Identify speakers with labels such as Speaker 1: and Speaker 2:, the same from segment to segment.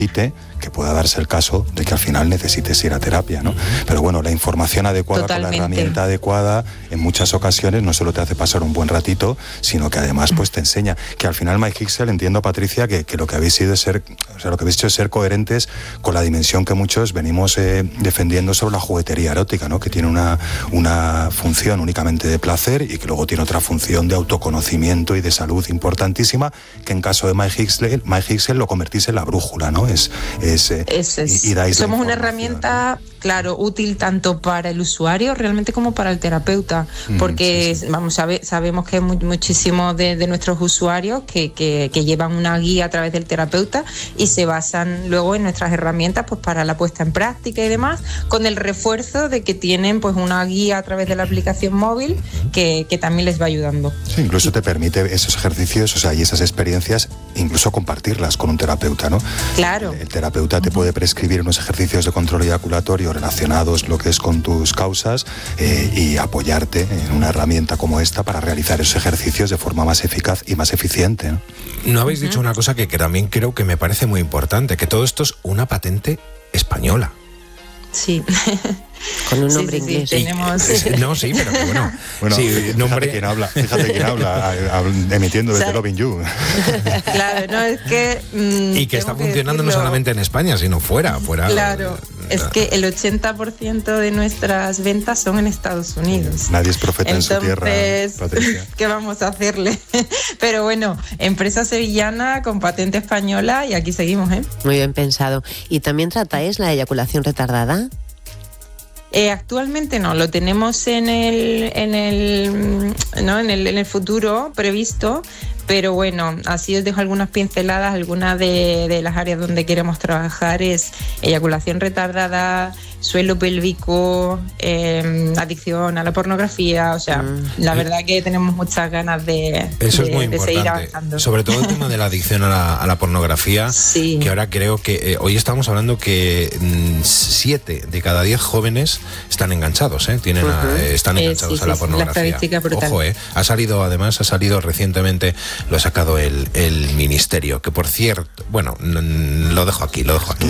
Speaker 1: que pueda darse el caso de que al final necesites ir a terapia, ¿no? Pero bueno, la información adecuada con la herramienta adecuada en muchas ocasiones no solo te hace pasar un buen ratito, sino que además pues te enseña que al final MyHixel, entiendo, Patricia, que lo que habéis sido es ser, o sea, lo que habéis hecho es ser coherentes con la dimensión que muchos venimos defendiendo sobre la juguetería erótica, ¿no? Que tiene una función únicamente de placer y que luego tiene otra función de autoconocimiento y de salud importantísima, que en caso de MyHixel lo convertís en la brújula, ¿no?
Speaker 2: Somos una herramienta, claro, útil tanto para el usuario realmente como para el terapeuta, porque sabemos que hay muchísimos de nuestros usuarios que llevan una guía a través del terapeuta y se basan luego en nuestras herramientas pues para la puesta en práctica y demás, con el refuerzo de que tienen pues una guía a través de la aplicación móvil que también les va ayudando.
Speaker 1: Sí, incluso te permite esos ejercicios, o sea, y esas experiencias, incluso compartirlas con un terapeuta, ¿no?
Speaker 2: Claro.
Speaker 1: El terapeuta te puede prescribir unos ejercicios de control eyaculatorio relacionados lo que es con tus causas y apoyarte en una herramienta como esta para realizar esos ejercicios de forma más eficaz y más eficiente, ¿no?
Speaker 3: No habéis dicho una cosa que también creo que me parece muy importante, que todo esto es una patente española.
Speaker 2: Sí.
Speaker 4: Con un nombre inglés.
Speaker 2: Sí, tenemos...
Speaker 3: No, sí, pero que bueno.
Speaker 1: Sí, nombre... Fíjate quién habla, emitiendo desde Loving You.
Speaker 2: Claro, no, es que...
Speaker 3: y que está funcionando no solamente en España, sino fuera.
Speaker 2: Claro, es que el 80% de nuestras ventas son en Estados Unidos.
Speaker 1: Nadie es profeta en su tierra, Patricia.
Speaker 2: ¿Qué vamos a hacerle? Pero bueno, empresa sevillana con patente española y aquí seguimos, ¿eh?
Speaker 4: Muy bien pensado. ¿Y también tratáis la eyaculación retardada?
Speaker 2: Actualmente no, lo tenemos en el futuro previsto, pero bueno, así os dejo algunas pinceladas. Algunas de las áreas donde queremos trabajar es eyaculación retardada, suelo pélvico, adicción a la pornografía, o sea, la verdad que tenemos muchas ganas de seguir avanzando.
Speaker 3: Sobre todo el tema de la adicción a la pornografía, sí. Que ahora creo que hoy estamos hablando que 7 de cada 10 jóvenes están enganchados, están enganchados a la pornografía.
Speaker 2: La estadística brutal.
Speaker 3: Ojo, ha salido recientemente, lo ha sacado el Ministerio, que por cierto, bueno, lo dejo aquí.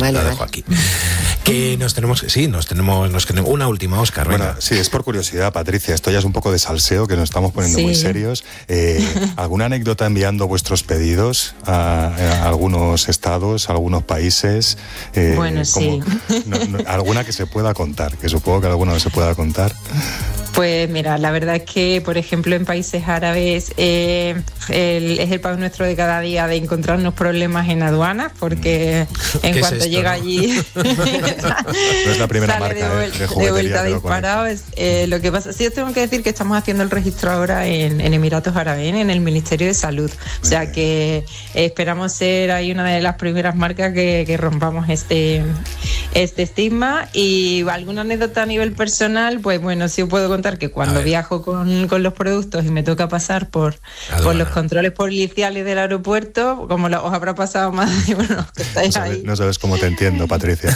Speaker 3: Que nos tenemos una última, Óscar.
Speaker 1: Bueno, sí, es por curiosidad, Patricia, esto ya es un poco de salseo, que nos estamos poniendo muy serios. ¿Alguna anécdota enviando vuestros pedidos a algunos estados, a algunos países?
Speaker 2: Bueno, sí.
Speaker 1: ¿Alguna que se pueda contar? Que supongo que alguna se pueda contar.
Speaker 2: Pues mira, la verdad es que, por ejemplo, en países árabes es el pan nuestro de cada día de encontrarnos problemas en aduanas, porque en cuanto llega allí
Speaker 1: no es la primera marca de
Speaker 2: vuelta disparado. Lo que pasa, sí os tengo que decir que estamos haciendo el registro ahora en Emiratos Árabes, en el Ministerio de Salud. O sea que esperamos ser ahí una de las primeras marcas que rompamos este estigma. Y alguna anécdota a nivel personal, pues bueno, sí os puedo contar que cuando viajo con los productos y me toca pasar por los controles policiales del aeropuerto, como os habrá pasado más de uno que estáis ahí.
Speaker 1: No sabes cómo te entiendo, Patricia.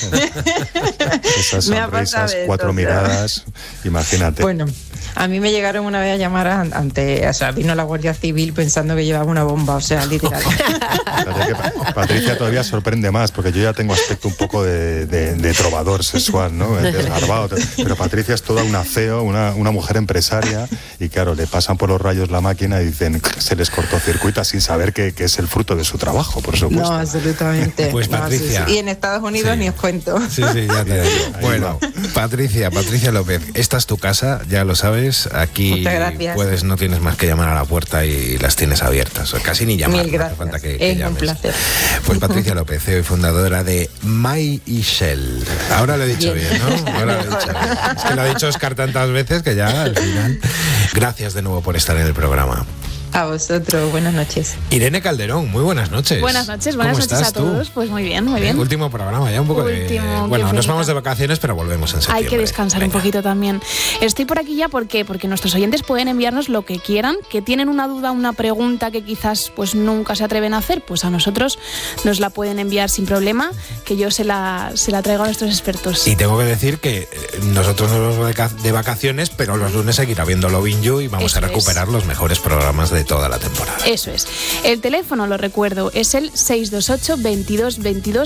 Speaker 1: Esas sonrisas, 4 miradas, imagínate.
Speaker 2: Bueno, a mí me llegaron una vez a llamar vino la Guardia Civil pensando que llevaba una bomba, o sea, literal.
Speaker 1: Patricia todavía sorprende más, porque yo ya tengo aspecto un poco de trovador sexual, ¿no? Desgarbado, pero Patricia es toda una CEO, una mujer empresaria, y claro, le pasan por los rayos la máquina y dicen se les cortó circuito sin saber que es el fruto de su trabajo, por supuesto.
Speaker 2: No, absolutamente.
Speaker 3: Pues Patricia.
Speaker 2: Y en Estados Unidos ni os cuento.
Speaker 3: Sí, ya te digo. Bueno, Patricia López, esta es tu casa, ya lo sabes, aquí
Speaker 2: muchas gracias.
Speaker 3: No tienes más que llamar a la puerta y las tienes abiertas, casi ni llamar.
Speaker 2: Mil gracias.
Speaker 3: No hace falta que
Speaker 2: es
Speaker 3: llames.
Speaker 2: Un placer.
Speaker 3: Pues Patricia López, CEO y fundadora de MyHixel. Ahora lo he dicho bien, ¿no? Ahora lo he dicho bien. Es que lo ha dicho Óscar tantas veces que ya al final. Gracias de nuevo por estar en el programa.
Speaker 2: A vosotros, buenas noches.
Speaker 3: Irene Calderón, muy buenas noches.
Speaker 5: Buenas noches a todos. Pues muy bien.
Speaker 3: Último programa, ya un poco Bueno, nos vamos de vacaciones, pero volvemos en septiembre.
Speaker 5: Hay que descansar un poquito también. Estoy por aquí ya porque nuestros oyentes pueden enviarnos lo que quieran, que tienen una duda, una pregunta que quizás pues nunca se atreven a hacer, pues a nosotros nos la pueden enviar sin problema, que yo se la traigo a nuestros expertos.
Speaker 3: Y tengo que decir que nosotros nos vamos de vacaciones, pero los lunes seguirá viendo Loving You y vamos a recuperar los mejores programas de toda la temporada.
Speaker 5: Eso es. El teléfono, lo recuerdo, es el 628 22 22